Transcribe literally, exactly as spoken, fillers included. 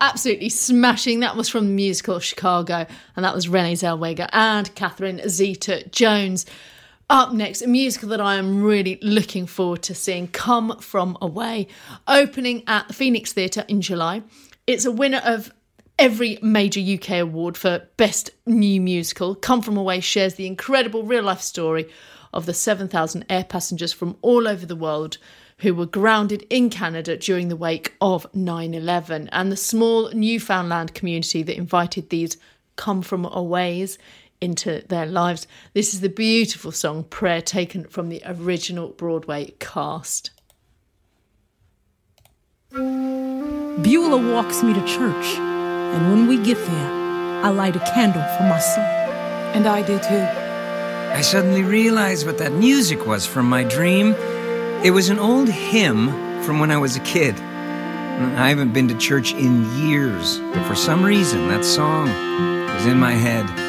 absolutely smashing. That was from the musical Chicago, and that was Renee Zellweger and Catherine Zeta-Jones. Up next, a musical that I am really looking forward to seeing, Come From Away, opening at the Phoenix Theatre in July. It's a winner of every major U K award for Best New Musical. Come From Away shares the incredible real-life story of the seven thousand air passengers from all over the world who were grounded in Canada during the wake of nine eleven, and the small Newfoundland community that invited these Come From Aways into their lives. This is the beautiful song Prayer, taken from the original Broadway cast. Beulah walks me to church, and when we get there, I light a candle for my son. And I do too. I suddenly realized what that music was from my dream. It was an old hymn from when I was a kid. I haven't been to church in years, but for some reason that song was in my head.